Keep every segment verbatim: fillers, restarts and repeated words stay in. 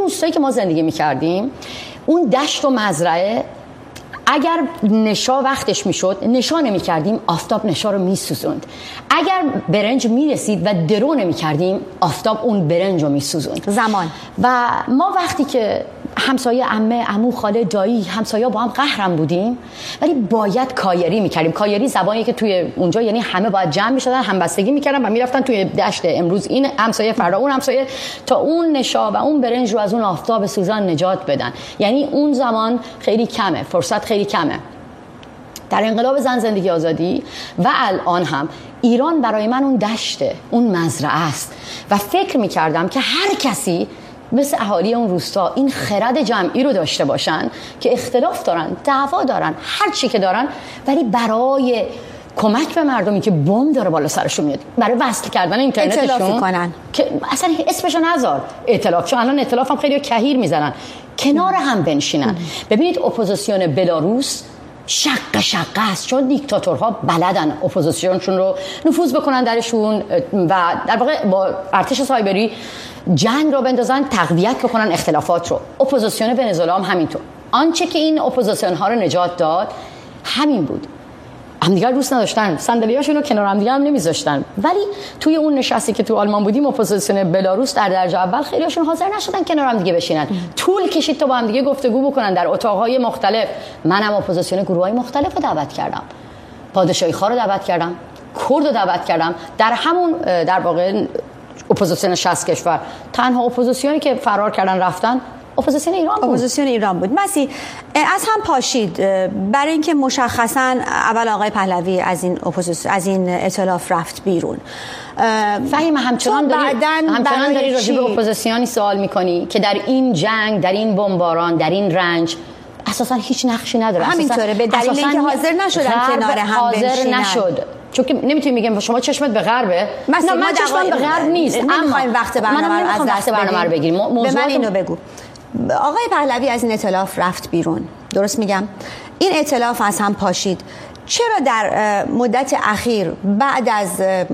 روستایی که ما زندگی میکردیم، اون دشت و مزرعه، اگر نشا وقتش میشد نشا نمی‌کردیم، آفتاب نشا رو میسوزوند. اگر برنج میرسید و درو نمی‌کردیم، آفتاب اون برنج رو میسوزوند. زمان. و ما وقتی که همسایه، عمه، عمو، خاله، دایی، همسایه با هم قهرم بودیم، ولی باید کایری می‌کردیم. کایری زبانی که توی اونجا یعنی همه باید جمع می‌شدن، همبستگی می‌کردن و می‌رفتن توی دشت. امروز این همسایه، فردا اون همسایه، تا اون نشا و اون برنج رو از اون آفتاب سوزان نجات بدن. یعنی اون زمان خیلی کمه، فرصت خیلی کمه. در انقلاب زن زندگی آزادی و الان هم ایران برای من اون دشته، اون مزرعه است و فکر می‌کردم که هر کسی مثل اهالی اون روستا این خرد جمعی رو داشته باشن که اختلاف دارن، دعوا دارن، هر چی که دارن، ولی برای کمک به مردمی که بمب داره بالا سرشون میاد، برای وصل کردن اینترنتشون ائتلاف کنن که اصلا اسمشو نذار ائتلاف، چون الان ائتلاف هم خیلی کهیر میزنن، کنار هم بنشینن. ببینید اپوزیسیون بلاروس شق شقه است، چون دیکتاتورها بلدن اپوزیسیونشون رو نفوذ بکنن درشون و در واقع با ارتش سایبری جنگ رو بندازن، تقویت بکنن اختلافات رو. اپوزیسیون ونزوئلا هم همینطور. آنچه که این اپوزیسیون ها رو نجات داد همین بود. همدیگر دوست نداشتن، صندلیاشون رو کنار هم دیگه هم نمیذاشتن، ولی توی اون نشستی که تو آلمان بودیم، اپوزیسیون بلاروس در درجه اول خیلیاشون حاضر نشدن کنار هم دیگه بشینن. طول کشید تا با هم دیگه گفتگو بکنن در اتاقهای مختلف. منم اپوزیسیون گروهای مختلف رو دعوت کردم، پادشاهی خواه رو دعوت کردم، کرد رو دعوت کردم. در همون در واقع اپوزیسیون شصت کشور تنها اپوزیسیونی که فرار کردن رفتن اپوزیسیون ایران بود. اپوزیسیون ایران بود. مسی از هم پاشید برای اینکه مشخصا اول آقای پهلوی از این اپوزیسیون، از این ائتلاف رفت بیرون. فهیم همچنان داری همچنان داری راجع به اپوزیسیونی سوال میکنی که در این جنگ، در این بمباران، در این رنج اساسا هیچ نقشی نداره. همینطوره، به دلیل اینکه حاضر نشدن کنار هم بنشینن. حاضر نشد. چون که نمیتونیم بگیم شما چشمت به غربه. نه من چشمم به غرب نیست. نمیخوایم وقت برنامه رو از دست برنامه بگیریم. به من اینو بگو. آقای پهلوی از این ائتلاف رفت بیرون، درست میگم؟ این ائتلاف از هم پاشید. چرا در مدت اخیر بعد از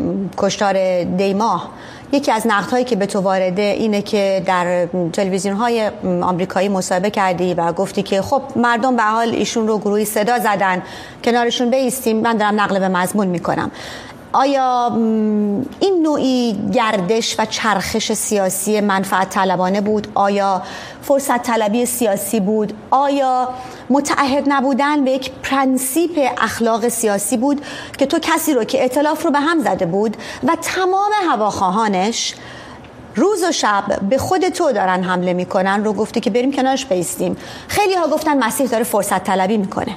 کشتار دیماه یکی از نقدهایی که به تو وارده اینه که در تلویزیون‌های آمریکایی مصاحبه کردی و گفتی که خب مردم به حال ایشون رو گروهی صدا زدن، کنارشون بایستیم. من دارم نقل به مضمون میکنم. آیا این نوعی گردش و چرخش سیاسی منفعت طلبانه بود؟ آیا فرصت طلبی سیاسی بود؟ آیا متعهد نبودن به یک پرنسیپ اخلاق سیاسی بود که تو کسی رو که ائتلاف رو به هم زده بود و تمام هواخواهانش روز و شب به خود تو دارن حمله میکنن رو گفتی که بریم کنارش بایستیم؟ خیلی ها گفتن مسیح داره فرصت طلبی میکنه.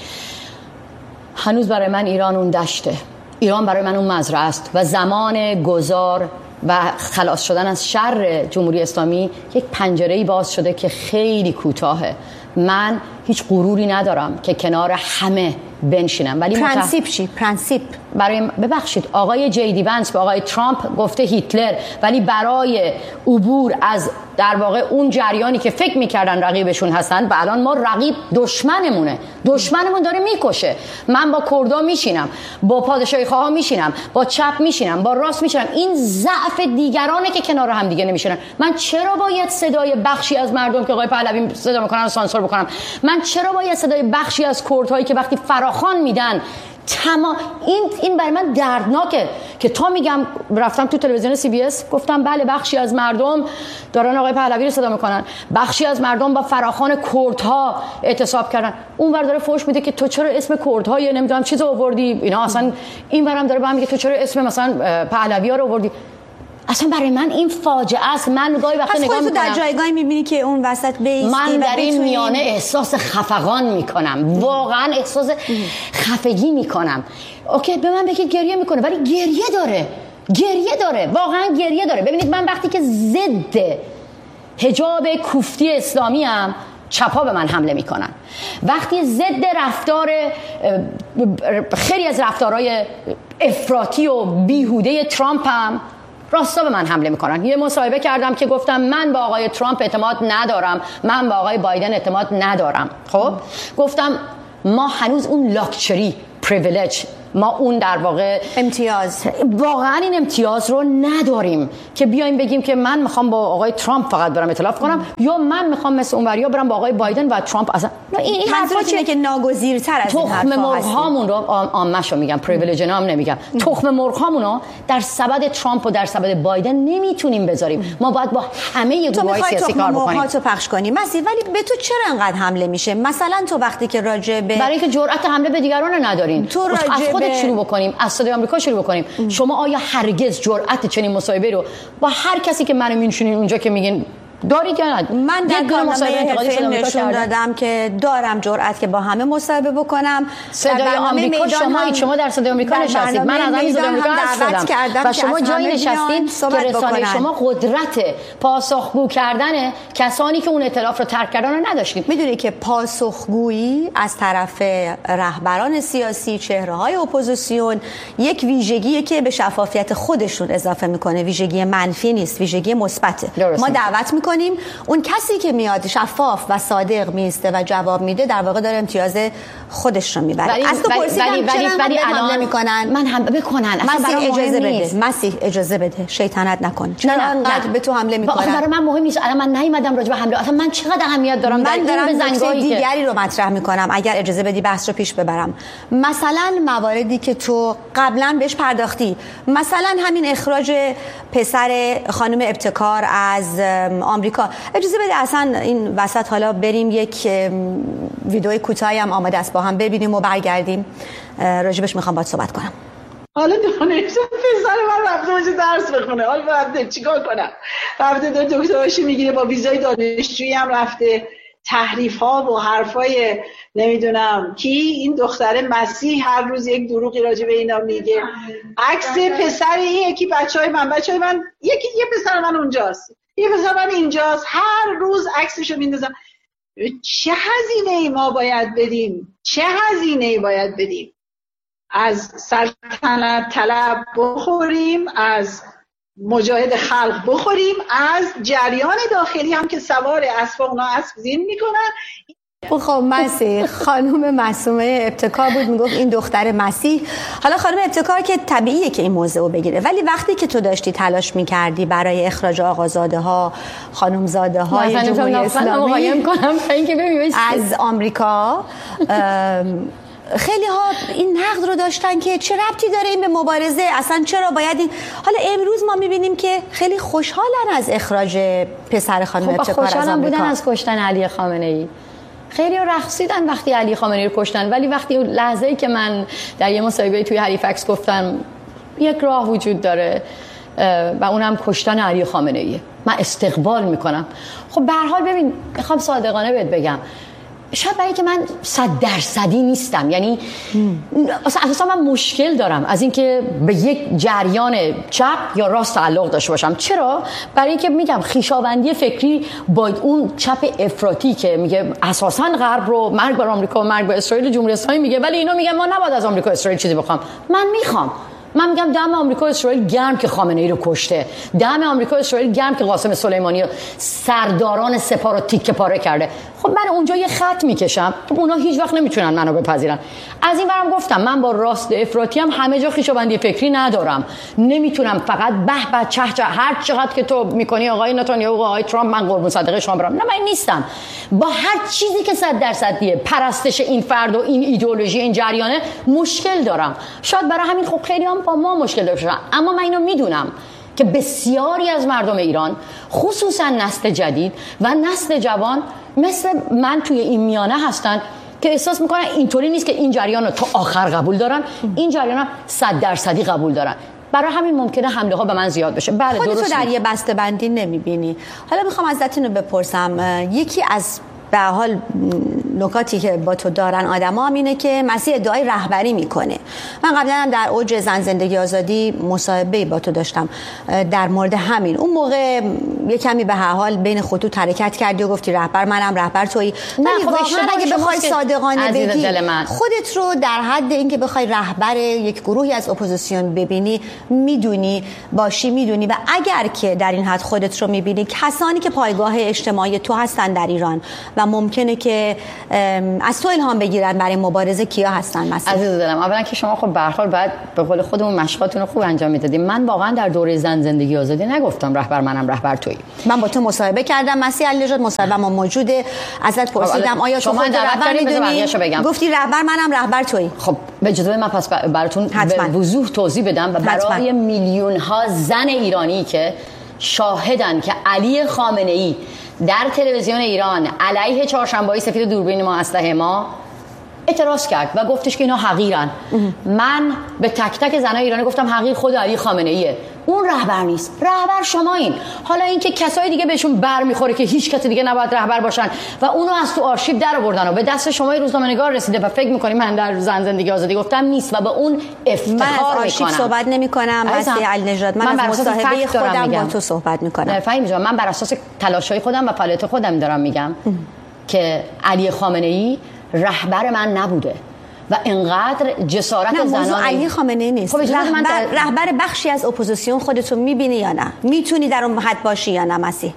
هنوز برای من ایران اون دشته، ایران برای من اون مزرعه است و زمان گذار و خلاص شدن از شر جمهوری اسلامی یک پنجره‌ای باز شده که خیلی کوتاهه. من هیچ غروری ندارم که کنار همه بنشینم، ولی پرنسیپ متح... چی؟ پرنسیپ برای ببخشید آقای جی دی ونس به آقای ترامپ گفته هیتلر، ولی برای عبور از در واقع اون جریانی که فکر میکردن رقیبشون هستن و الان ما رقیب دشمنمونه، دشمنمون داره میکشه. من با کردا میشینم، با پادشاهی خواه میشینم، با چپ میشینم، با راست میشینم. این ضعف دیگرانه که کنار هم دیگه نمیشینن. من چرا باید صدای بخشی از مردم که آقای پهلوی صدا میکنن سانسور بکنم؟ من چرا باید صدای بخشی از کردهایی که وقتی فراخوان میدن تمام این این برای من دردناکه که تا میگم رفتم تو تلویزیون سی بی اس گفتم بله بخشی از مردم دارن آقای پهلوی رو صدا میکنن، بخشی از مردم با فراخوان کردها اعتصاب کردن. اون ور داره فوش میده که تو چرا اسم کردهای نمیدونم چیزو آوردی اینا، اصلا این ورم داره به من میگه تو چرا اسم مثلا پهلوی ها رو آوردی. اصلا برای من این فاجعه است. من گاهی وقتا نگاه میکنم در جایگاهی میبینی که اون وسط بیستی، من در این میانه احساس خفقان میکنم، واقعا احساس خفگی میکنم. اوکی به من بگید گریه میکنه، ولی گریه داره، گریه داره، واقعا گریه داره. ببینید من وقتی که ضد حجاب کوفتی اسلامی ام چپا به من حمله میکنن، وقتی ضد رفتار خیلی از رفتارهای افراطی و بیهوده ترامپ هم راستا به من حمله میکنن. یه مصاحبه کردم که گفتم من با آقای ترامپ اعتماد ندارم، من با آقای بایدن اعتماد ندارم. خب گفتم ما هنوز اون لاکچری پریویلیج ما اون در واقع امتیاز واقعا این امتیاز رو نداریم که بیایم بگیم که من میخوام با آقای ترامپ فقط برم ائتلاف کنم یا من میخوام مثل اونوریا برم با آقای بایدن و ترامپ. اصلا این حرفا چیه که ناگزیرتر از این تخم مرغ هامون رو عامه‌شو میگم، پریویلیج نام نمیگم، تخم مرغ هامون رو در سبد ترامپ و در سبد بایدن نمیتونیم بذاریم. ما باید با همه گروه‌های سیاسی کار بکنیم. تو پخش کنی مسی، ولی به تو چرا انقدر حمله میشه؟ مثلا تو وقتی که راجع به برای اینکه جرأت حمله به دیگران ندارین، تو از خودت شروع بکنیم، از صدای آمریکا شروع بکنیم. ام. شما آیا هرگز جرأت چنین مصاحبه رو با هر کسی که منو میشونین اونجا که میگین داری یا نه؟ من در کارنامه نشون دادم که دارم جرأت که با همه مصاحبه بکنم. صدای آمریکا شما شما در صدای آمریکا نشستید، من از همین صدای آمریکا هستم و شما جایی نشستید که رسانه شما قدرت پاسخگو کردن کسانی که اون ائتلاف رو ترک کردن رو نداشتید. میدونی که پاسخگویی از طرف رهبران سیاسی، چهره‌های اپوزیسیون یک ویژگیه که به شفافیت خودشون اضافه میکنه، ویژگی منفی نیست، ویژگی مثبته. ما دعوت کنیم اون کسی که میاد شفاف و صادق میسته و جواب میده در واقع داره امتیاز خودش رو میبره. از تو پرسیدم ولی ولی ولی الان میکنن من هم بکنن مسیح اجازه بده، مسیح اجازه بده، شیطنت نکن. چرا انقدر به تو حمله میکنن؟ برای من مهم نیست. الان من نیومدم راجع به حمله، اصلا من چقدر اهمیت دارم در این بزنگاهی که دیگری رو مطرح میکنم. اگر اجازه بدی بحث رو پیش ببرم. مثلا مواردی که تو قبلا بهش پرداختی، مثلا همین اخراج پسر خانم ابتکار از آمریکا. اجازه بده اصلا این وسط حالا بریم یک ویدیو کوتاهی هم آماده است با هم ببینیم و برگردیم راجبش میخوام باهات صحبت کنم. حالا دانشجو پسر من رفته باشه درس بخونه، حالا رفته چیکار کنم؟ رفته داره دکتراشو میگیره، با ویزای دانشجویی هم رفته، تحریف ها و حرفای نمیدونم کی، این دختر مسیح هر روز یک دروغی راجع به اینا میگه. عکس پسر این یکی بچهای من بچهای من یکی یه پسر من اونجاست، یه پسر من اینجاست، هر روز عکسشو میندازم. چه هزینه ای ما باید بدیم؟ چه هزینه ای باید بدیم؟ از سلطنت طلب بخوریم، از مجاهد خلق بخوریم، از جریان داخلی هم که سوار اسب اونا اسب زین میکنن. خب مسیح خانم معصومه ابتکار بود میگفت این دختر مسیح. حالا خانم ابتکار که طبیعیه که این موضوع رو بگیره، ولی وقتی که تو داشتی تلاش میکردی برای اخراج آقازاده ها، خانمزاده های جمهوری اسلامی از آمریکا، خیلی ها این نقد رو داشتن که چه ربطی داره این به مبارزه، اصلا چرا باید این. حالا امروز ما میبینیم که خیلی خوشحالن از اخراج پسر خانم خب ابتکار از آمریکا. خوشحالن بودن از کشتن علی خامنه ای. خیلی رقصیدن وقتی علی خامنه ای رو کشتن، ولی وقتی لحظه‌ای که من در یه مصاحبه توی هالیفکس گفتم یک راه وجود داره و اونم کشتن علی خامنه ای، من استقبال میکنم. خب به هر حال ببین، میخوام صادقانه بهت بگم، شاید برای که من صد درصدی نیستم، یعنی اساسا من مشکل دارم از اینکه به یک جریان چپ یا راست تعلق داشته باشم. چرا؟ برای اینکه میگم خویشاوندی فکری با اون چپ افراطی که میگه اساسا غرب رو مرگ بر آمریکا و مرگ بر اسرائیل جمهوری اسلامی میگه، ولی اینا میگن ما نباید از آمریکا و اسرائیل چیزی بخوام. من میخوام من میگم دم آمریکا و اسرائیل گرم که خامنه ای رو کشته، دم آمریکا و اسرائیل گرم که قاسم سلیمانی سرداران سپاه رو تیکه پاره کرده. خب من اونجا یه خط میکشم، اونا هیچ وقت نمیتونن منو بپذیرن. از این برم گفتم من با راست افراطی هم همه جا خویشاوندی فکری ندارم، نمیتونم فقط به به چه چه هر چقدر که تو میکنی آقای نتانیاهو آقای ترامپ من قربون صدقه شما برم. نه من نیستم. با هر چیزی که صد درصدیه پرستش این فرد و این ایدئولوژی این جریانه مشکل دارم. شاید برای همین خب خیلی هم با ما مشکل داشتن، اما من اینو میدونم که بسیاری از مردم ایران خصوصا نسل جدید و نسل جوان مثل من توی این میانه هستن که احساس میکنن اینطوری نیست که این جریان رو تا آخر قبول دارن، این جریان رو صد درصدی قبول دارن. برای همین ممکنه حمله ها به من زیاد بشه. بله درست. خودتو در یه بسته بندی نمیبینی. حالا میخوام ازت اینو بپرسم، یکی از به حال نکاتی که با تو دارن آدما هم اینه که مسیح ادعای رهبری میکنه. من قبلا هم در اوج زن زندگی آزادی مصاحبه با تو داشتم در مورد همین. اون موقع یه کمی به هر حال بین خطوط حرکت کردی و گفتی رهبر منم رهبر تویی. نه خب واقعا اگه بخوای صادقانه بگی خودت رو در حد اینکه بخوای رهبر یک گروهی از اپوزیسیون ببینی میدونی باشی میدونی، و اگر که در این حد خودت رو میبینی، کسانی که پایگاه اجتماعی تو هستن در ایران و ممکنه که از تو الهام بگیرن برای مبارزه کیا هستن مثلا؟ عزیز دلم، اولا که شما خب به هر حال بعد به قول خودمون مشقاتون رو خوب انجام میدادیم. من واقعا در دوره زن زندگی آزادی نگفتم رهبر منم رهبر تویی. من با تو مصاحبه کردم، مسیح علی‌نژاد مصاحبه ما موجوده، ازت پرسیدم آیا تو خود رهبر میدونی؟ گفتی رهبر منم رهبر تویی. خب به اجازه من پس براتون به وضوح توضیح بدم و برای میلیون ها زن ایرانی که شاهدن که علی خامنه‌ای در تلویزیون ایران علیه چهارشنبه‌های سفید دوربین ما اسلحه ما اعتراض کرد و گفتش که اینا حقیرن. من به تک تک زنای ایرانی گفتم حقیر خود علی خامنه‌ایه، اون رهبر نیست، رهبر شما این. حالا اینکه کسای دیگه بهشون بر میخوره که هیچ کس دیگه نباید رهبر باشن و اونو از تو آرشیو در آوردن و به دست شما روزنامه‌نگار رسیده و فکر می‌کنی من در زن زندگی آزادی گفتم، نیست و به اون افتخار می‌کنم. من از آرشیو صحبت نمی‌کنم مسیح علی‌نژاد، من, من از مصاحبه خودم با تو صحبت می‌کنم. نه فهمی جان، من بر اساس تلاش‌های خودم و فعالیت خودم دارم میگم که علی خامنه‌ای رهبر من نبوده و انقدر جسارت زنان. علی خامنه‌ای نیست. خب رهبر, من در... رهبر بخشی از اپوزیسیون خودتو میبینی یا نه؟ میتونی در اون حد باشی یا نه مسیح؟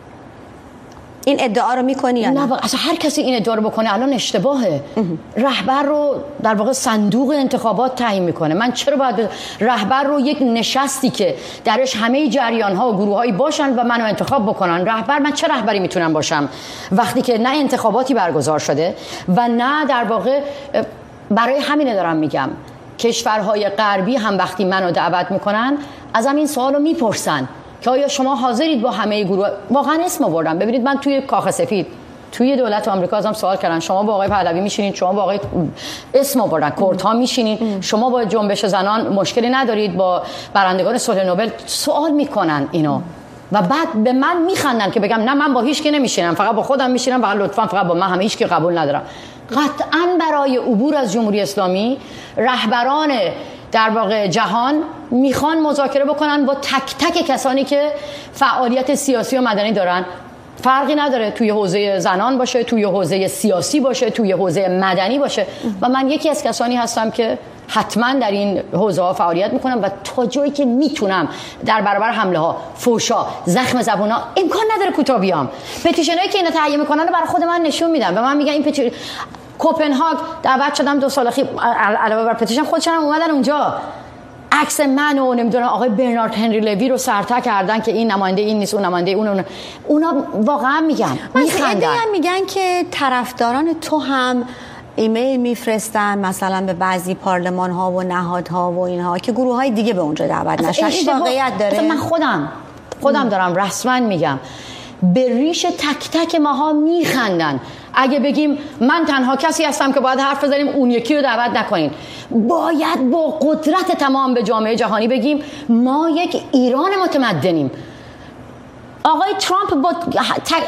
این ادعا رو میکنی یا نه؟ نه اصلا هر کسی این ادعا رو بکنه الان اشتباهه. رهبر رو در واقع صندوق انتخابات تعیین میکنه. من چرا باید ب... رهبر رو یک نشستی که درش همه جریان ها و گروه هایی باشن و منو انتخاب بکنن؟ رهبر من چه رهبری میتونم باشم وقتی که نه انتخاباتی برگزار شده و نه در واقع برای همینه دارم میگم کشورهای غربی هم وقتی منو دعوت میکنن ازم این سوالو میپرسن که آیا شما حاضرید با همه گروه. واقعا اسم آوردم. ببینید من توی کاخ سفید توی دولت آمریکا ازم سوال کردن شما با آقای پهلوی میشینید، شما با آقای اسم آوردن کردها میشینید، شما با جنبش زنان مشکلی ندارید، با برندگان صلح نوبل سوال میکنن اینو و بعد به من میخندن که بگم نه من با هیچ کی نمیشینم، فقط با خودم میشینم، فقط لطفا فقط با من، همه هیچ کی قبول ندارم. قطعاً برای عبور از جمهوری اسلامی رهبران در واقع جهان میخوان مذاکره بکنن با تک تک کسانی که فعالیت سیاسی و مدنی دارن. فرقی نداره توی حوزه زنان باشه، توی حوزه سیاسی باشه، توی حوزه مدنی باشه و من یکی از کسانی هستم که حتما در این حوزه ها فعالیت میکنم و تا جایی که میتونم در برابر حمله ها، فوشا، زخم زبونا امکان نداره کوتاه بیام. پتیشنایی که اینا تهیه میکنن رو برای خود من نشون میدم و من میگم این پتیشن کوپنهاگ دعوت شدم دو سال اخیر علاوه بر پتیشن خودشون هم اومدن اونجا عکس من و نمیدونم آقای برنارد هنری لوی رو سرتا کردن که این نماینده این نیست اون نماینده اون, اون. اونا واقعا میگن میخندن. میگن که طرفداران تو هم ایمیل میفرستن مثلا به بعضی پارلمان ها و نهادها و اینها که گروه های دیگه به اونجا دعوت نشن. این واقعیت داره؟ من خودم خودم دارم رسما میگم به ریش تک تک ماها میخندن. اگه بگیم من تنها کسی هستم که باید حرف بزنیم اون یکی رو دعوت نکنین، باید با قدرت تمام به جامعه جهانی بگیم ما یک ایران متمدنیم. آقای ترامپ با تک...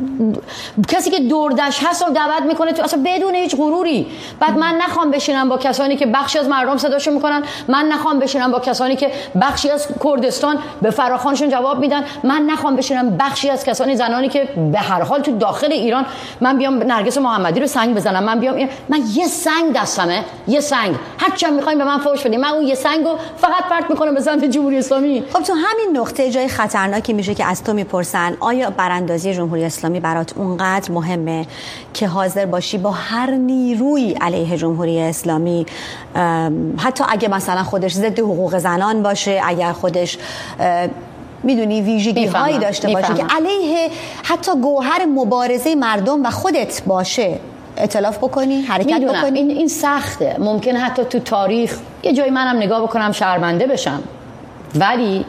کسی که دوردش هست رو دعوت میکنه تو اصلا بدون هیچ غروری. بعد من نخوام بشینم با کسانی که بخشی از مردم صداشون میکنن، من نخوام بشینم با کسانی که بخشی از کردستان به فراخوانشون جواب میدن، من نخوام بشینم بخشی از کسانی زنانی که به هر حال تو داخل ایران من بیام نرگس محمدی رو سنگ بزنم، من بیام من یه سنگ دستمه، یه سنگ هر چی میخواین به من فوش بدین، من اون یه سنگو فقط پرت میکنم به سمت جمهوری اسلامی. خب تو همین نقطه جای خطرناکی میشه که از تو میپرسن آیا براندازی جمهوری اسلامی برات اونقدر مهمه که حاضر باشی با هر نیروی علیه جمهوری اسلامی، حتی اگه مثلا خودش ضد حقوق زنان باشه، اگر خودش میدونی ویژگی هایی داشته باشه که علیه حتی گوهر مبارزه مردم و خودت باشه، ائتلاف بکنی، حرکت بکنی؟ این این سخته. ممکن حتی تو تاریخ یه جایی منم نگاه بکنم شرمنده بشم، ولی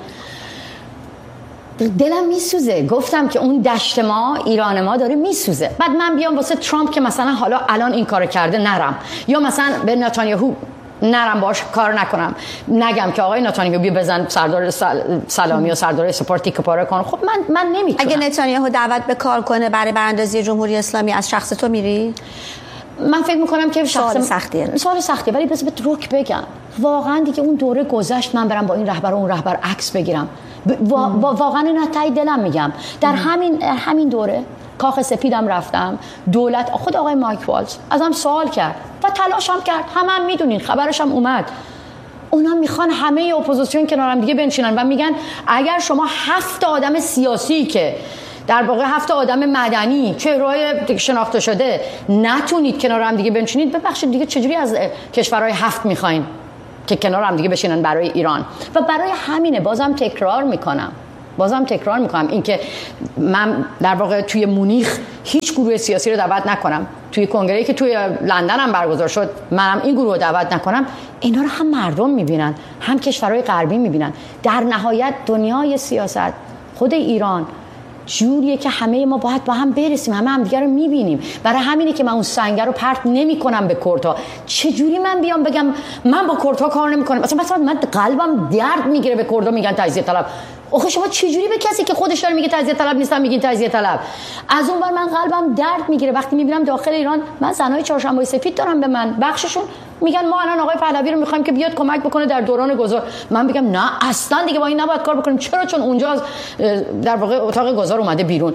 دلم میسوزه. گفتم که اون دشت ما، ایران ما داره میسوزه. بعد من بیام واسه ترامپ که مثلا حالا الان این کار کرده نرم، یا مثلا به نتانیاهو نرم باش کار نکنم، نگم که آقای نتانیاهو بیا بزن سردار سلامی یا سردار سپارتی که پاره کن. خب من من نمیتونم. اگه نتانیاهو دعوت به کار کنه برای براندازی جمهوری اسلامی، از شخص تو میری؟ من فکر میکنم که شخص سوال سختیه. سوال سختیه، ولی بس به رک بگم واقعا دیگه اون دوره گذشت. من برم با این رهبر و اون رهبر عکس بگیرم، وا... واقعا این تای دلم میگم. در همین همین دوره کاخ سفیدم رفتم، دولت خود آقای مایک والز ازم سوال کرد و تلاشم کرد، همه هم میدونین خبرش هم اومد. اونا میخوان همه اپوزیسیون کنارم دیگه بنشینن و میگن اگر شما هفت آدم سیاسی که در واقع هفت آدم مدنی چهره‌های شناخته شده نتونید کنار هم دیگه بنشینید، ببخشید دیگه چجوری از کشورهای هفت میخواین که کنار هم دیگه بشینن برای ایران؟ و برای همینه بازم تکرار میکنم بازم تکرار میکنم اینکه من در واقع توی مونیخ هیچ گروه سیاسی رو دعوت نکنم، توی کنگره‌ای که توی لندن هم برگزار شد منم این گروه رو دعوت نکنم، اینا رو هم مردم میبینن هم کشورهای غربی میبینن. در نهایت دنیای سیاست، خود ایران جوریه که همه ما باید با هم برسیم، همه هم دیگه رو میبینیم. برای همینه که من اون سنگر رو پرت نمیکنم به کردها. چه جوری من بیام بگم من با کردها کار نمیکنم؟ مثلا مثلا من قلبم درد میگیره به کردها میگن تجزیه طلب. آخه شما چه جوری به کسی که خودش داره میگه تجزیه طلب نیستم میگین تجزیه طلب؟ از اون ور من قلبم درد میگیره وقتی میبینم داخل ایران من زنای چهارشنبه سفید دارم، به من بخششون میگن ما الان آقای پهلوی رو میخوایم که بیاد کمک بکنه در دوران گذار. من بگم نه اصلا دیگه با این نباید کار بکنیم. چرا؟ چون اونجا از در واقع اتاق گذار اومده بیرون.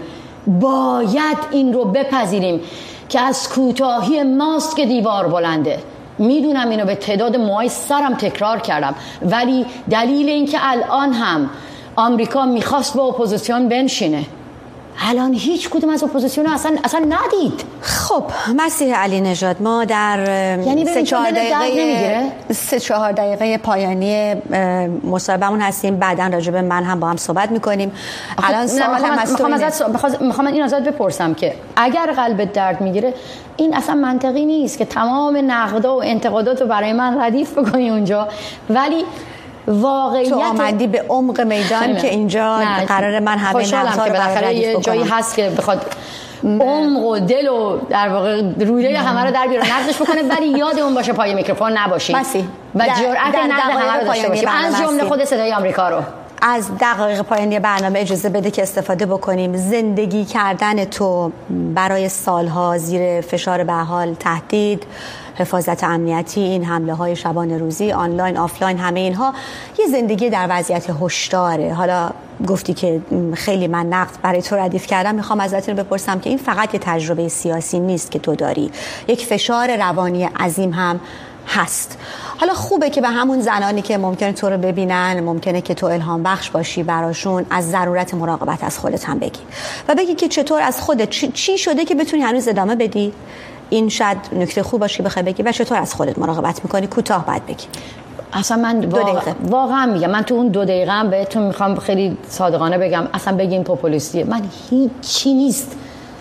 باید این رو بپذیریم که از کوتاهی ماست که دیوار بلنده. میدونم اینو به تعداد موهای سرم تکرار کردم، ولی دلیل این که الان هم آمریکا میخواست با اپوزیسیون بنشینه، الان هیچ کدوم از اپوزیسیون اصلا اصلا ندید. خب مسیح علی نژاد، ما در یعنی سه چهار دقیقه سه چهار دقیقه پایانی مصاحبهمون هستیم، بعداً راجع به من هم با هم صحبت میکنیم. الان سوالم از تو میخوام میخوام این ازت بپرسم که اگر قلبت درد میگیره این اصلا منطقی نیست که تمام نقدا و انتقادات رو برای من ردیف بکنی اونجا، ولی واقعیت تو آمدی به عمق میدان که اینجا قرار من همه نقدها رو بالاخره یه جایی هست که بخواد عمق و دل و در واقع رویه همه رو در بیاره نقدش بکنه، ولی یاد اون باشه پای میکروفون نباشی و جرأت نقد همه رو داشته باشی، از جمله خود صدای آمریکا رو. از دقایق پایانی برنامه اجازه بده که استفاده بکنیم. زندگی کردن تو برای سالها زیر فشار به حال تهدید، حفاظت امنیتی، این حمله های شبانه روزی، آنلاین آفلاین، همه اینها یه زندگی در وضعیت هشداره. حالا گفتی که خیلی من نقد برای تو ردیف کردم، میخوام ازت رو بپرسم که این فقط یه تجربه سیاسی نیست که تو داری، یک فشار روانی عظیم هم هست. حالا خوبه که به همون زنانی که ممکنه تو رو ببینن، ممکنه که تو الهام بخش باشی براشون، از ضرورت مراقبت از خودت هم بگی و بگی که چطور از خودت چی شده که بتونی هنوز ادامه بدی. این شاید نکته خوب باشه بخوای بگی و چطور از خودت مراقبت میکنی. کوتاه باید بگی. اصلا من واقع... واقعا میگم من تو اون دو دقیقه هم بهتون میخوام خیلی صادقانه بگم اصلا بگین پاپولیستیه، من هیچی نیست.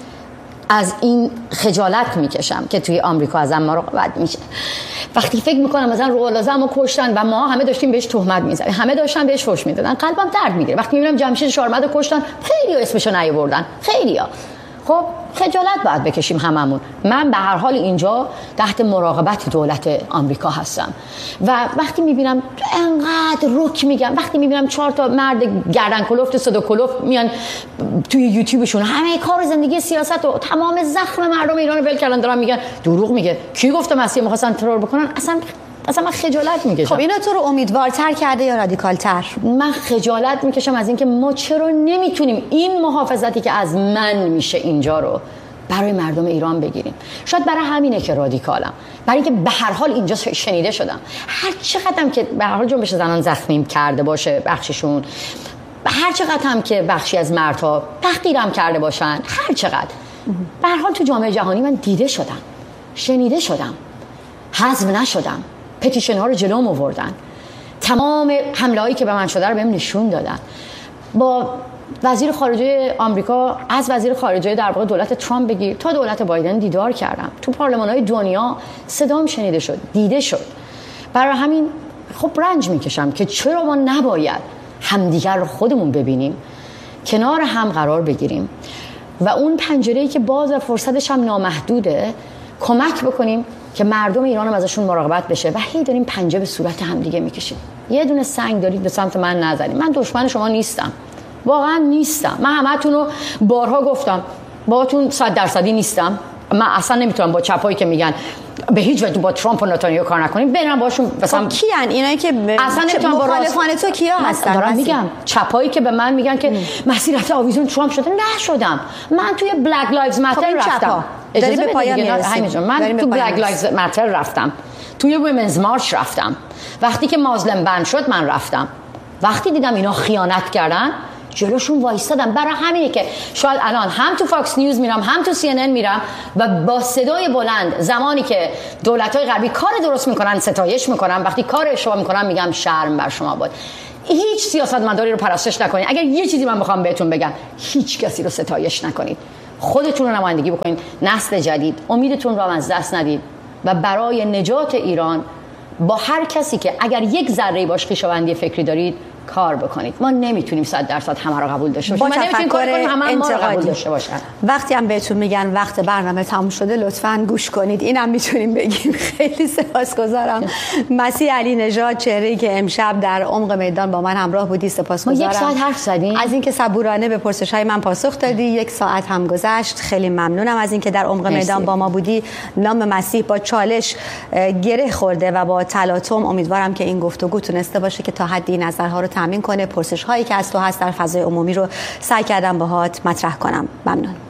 از این خجالت میکشم که توی آمریکا ازم مراقبت میشه. وقتی فکر میکنم مثلا رولازمو کشتن و ما همه داشتیم بهش تهمت میزدیم، همه داشتن بهش فحش میدادن، قلبم درد میگیره. وقتی میبینم جمشید شارمدو کشتن، خیلی اسمشو نیاوردن، خیلیا. خب خجالت باید بکشیم هممون. من به هر حال اینجا تحت مراقبت دولت آمریکا هستم و وقتی میبینم انقدر رک میگم، وقتی میبینم چهار تا مرد گردن کلفت صدا کلفت میان توی یوتیوبشون همه کار زندگی سیاست و تمام زخم مردم ایران رو ول کردن دارن میگن دروغ میگه، کی گفته مسیح می‌خواستن ترور بکنن؟ اصلا اصلا من خجالت میکشم. خب اینا تو رو امیدوارتر کرده یا رادیکالتر؟ من خجالت میکشم از اینکه ما چرا نمیتونیم این محافظتی که از من میشه اینجا رو برای مردم ایران بگیریم. شاید برای همینه که رادیکالم، برای اینکه به هر حال اینجا شنیده شدم. هر چقدرم که به هر حال جنبش زنان زخمیم کرده باشه بخششون، هر چقدر هم که بخشی از مردها تحقیرم کرده باشن، هر چقدر به هر حال تو جامعه جهانی من دیده شدم، شنیده شدم، حذف نشدم، پتیشن ها رو جلوم آوردن، تمام حمله هایی که به من شده رو بهم نشون دادن. با وزیر خارجه آمریکا، از وزیر خارجه در واقع دولت ترامپ بگیر تا دولت بایدن دیدار کردم، تو پارلمان های دنیا صدام شنیده شد، دیده شد. برای همین خب رنج میکشم که چرا ما نباید همدیگر رو خودمون ببینیم، کنار هم قرار بگیریم و اون پنجره‌ای که باز و فرصتش هم نامحدوده کمک بکنیم که مردم ایران هم ازشون مراقبت بشه و هی داریم پنجه به صورت هم دیگه میکشیم. یه دونه سنگ دارید به سمت من نزنید. من دشمن شما نیستم، واقعا نیستم. من همتون رو بارها گفتم باهاتون صد درصدی نیستم. من اصلا نمیتونم با چپایی که میگن به هیچ وجه با ترامپ و نتانیاهو کار نکنیم برم باشون مثلا. کیان اینایی که ب... اصلا نمیتونم با مخالفان تو کیا هستن؟ دارم میگم چپایی که به من میگن که مسیرت آویزون ترامپ شده، نشدم. من توی بلک لایوز ماتر رفتم. اجازه به پایان میرسیم. من تو بلک لایوز ماتر رفتم، توی ویمنز مارچ رفتم، وقتی که مازلم بند شد من رفتم، وقتی دیدم اینا خیانت کردن جلوشون وایستادم. برای همینه که شاید الان هم تو فاکس نیوز میرم هم تو سی ان ان میرم و با صدای بلند زمانی که دولت‌های غربی کار درست میکنن ستایش میکنم، وقتی کار اشتباه میکنم میگم شرم بر شما باد. هیچ سیاستمداری رو پرستش نکنید. اگر یه چیزی من بخوام بهتون بگم، هیچ کسی رو ستایش نکنید. خودتون رو نمایندگی بکنید. نسل جدید امیدتون رو از دست ندید و برای نجات ایران با هر کسی که اگر یک ذره باش خویشاوندی فکری دارید کار بکنید. ما نمیتونیم صد درصد همه رو قبول داشته باشیم. ما نمیتونیم کار کنیم همه ما رو قبول داشته باشن. وقتی هم بهتون میگن وقت برنامه تموم شده لطفاً گوش کنید. اینم میتونیم بگیم. خیلی سپاسگزارم مسیح علی نژاد، چهره‌ای که امشب در عمق میدان با من همراه بودی. سپاسگزارم. ما یک ساعت حرف زدیم از اینکه صبورانه به پرسش‌های من پاسخ دادی. یک ساعت هم گذشت. خیلی ممنونم از اینکه در عمق میدان با ما بودی. نام مسیح با چالش گره خورده و با تلاطم. امیدوارم که این گفتگو تونسته باشه که تا حدی نظرها رو تامین کنه. پرسش هایی که از تو هست در فضای عمومی رو سعی کردم باهات مطرح کنم. ممنون.